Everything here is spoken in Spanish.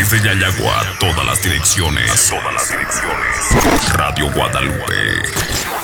Desde Yayagua a todas las direcciones. Radio Guadalupe.